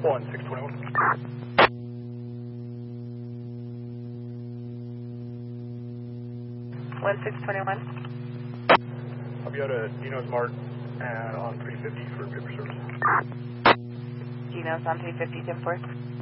1621. 1621. I'll be out at Dino's Mart on 350 for paper service. Dino's on 350, 10-4.